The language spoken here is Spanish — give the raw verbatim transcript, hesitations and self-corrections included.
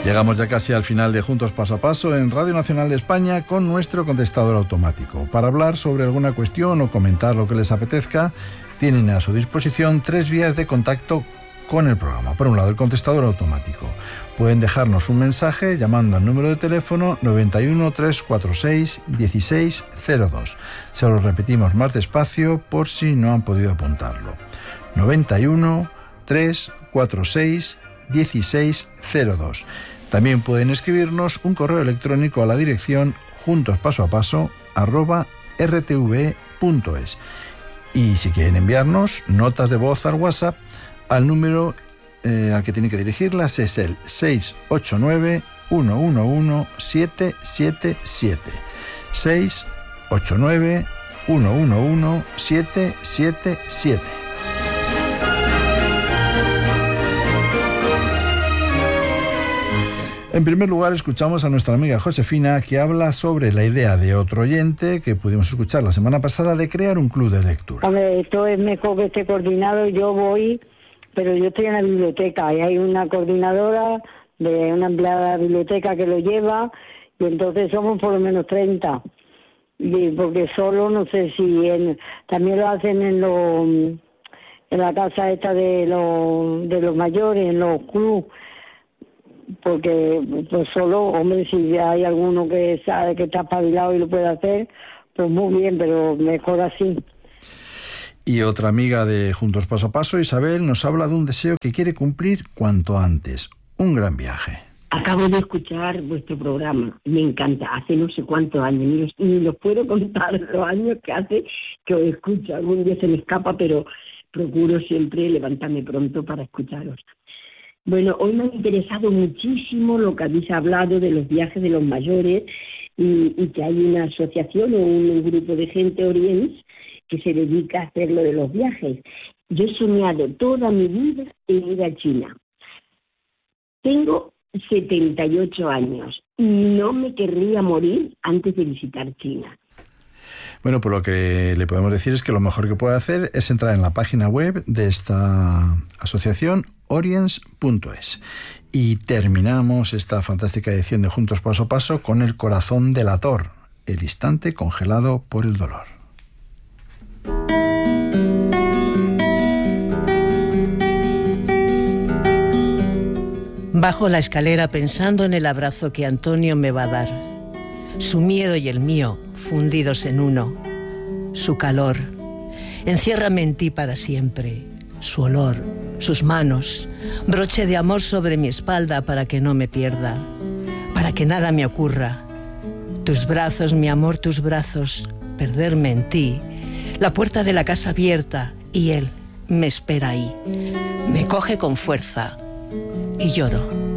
Llegamos ya casi al final de Juntos Paso a Paso en Radio Nacional de España con nuestro contestador automático. Para hablar sobre alguna cuestión o comentar lo que les apetezca, tienen a su disposición tres vías de contacto con el programa. Por un lado, el contestador automático. Pueden dejarnos un mensaje llamando al número de teléfono noventa y uno, trescientos cuarenta y seis, dieciséis cero dos. Se lo repetimos más despacio por si no han podido apuntarlo. noventa y uno, trescientos cuarenta y seis, dieciséis cero dos. También pueden escribirnos un correo electrónico a la dirección juntospasoapaso arroba rtv punto es. Y si quieren enviarnos notas de voz al WhatsApp, al número eh, al que tienen que dirigirlas es el seis ocho nueve, uno uno uno, siete siete siete. seis ocho nueve, uno uno uno, siete siete siete. En primer lugar, escuchamos a nuestra amiga Josefina, que habla sobre la idea de otro oyente que pudimos escuchar la semana pasada de crear un club de lectura. Hombre, esto es mejor que esté coordinado. Yo voy, pero yo estoy en la biblioteca y hay una coordinadora de una empleada de la biblioteca que lo lleva, y entonces somos por lo menos treinta. Y porque solo no sé si en, también lo hacen en los en la casa esta de los de los mayores, en los clubes. Porque pues solo, hombre, si hay alguno que sabe que está espabilado y lo puede hacer, pues muy bien, pero mejor así. Y otra amiga de Juntos Paso a Paso, Isabel, nos habla de un deseo que quiere cumplir cuanto antes, un gran viaje. Acabo de escuchar vuestro programa, me encanta, hace no sé cuántos años, ni los, ni los puedo contar los años que hace que os escucho, algún día se me escapa, pero procuro siempre levantarme pronto para escucharos. Bueno, hoy me ha interesado muchísimo lo que habéis hablado de los viajes de los mayores y, y que hay una asociación o un, un grupo de gente Oriens que se dedica a hacer lo de los viajes. Yo he soñado toda mi vida en ir a China. Tengo setenta y ocho años y no me querría morir antes de visitar China. Bueno, pues lo que le podemos decir es que lo mejor que puede hacer es entrar en la página web de esta asociación, oriens punto es. Y terminamos esta fantástica edición de Juntos Paso a Paso con el corazón delator, el instante congelado por el dolor. Bajo la escalera pensando en el abrazo que Antonio me va a dar. Su miedo y el mío fundidos en uno. Su calor. Enciérrame en ti para siempre. Su olor, sus manos. Broche de amor sobre mi espalda para que no me pierda. Para que nada me ocurra. Tus brazos, mi amor, tus brazos. Perderme en ti. La puerta de la casa abierta y él me espera ahí. Me coge con fuerza y lloro.